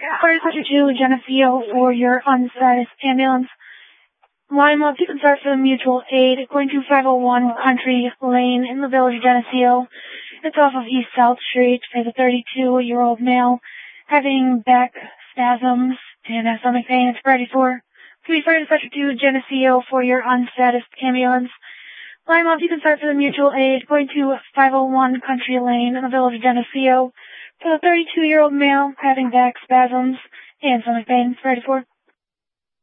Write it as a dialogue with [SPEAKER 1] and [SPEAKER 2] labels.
[SPEAKER 1] First, to Geneseo for your unstatus ambulance. Line up, you can start for the mutual aid, going to 501 Country Lane in the village of Geneseo. It's off of East South Street for the 32-year-old male having back spasms and stomach pain. It's ready for. To be first, to Geneseo for your unstatus ambulance. Line up, you can start for the mutual aid, going to 501 Country Lane in the village of Geneseo for the 32-year-old male having back spasms and stomach pain. It's ready for.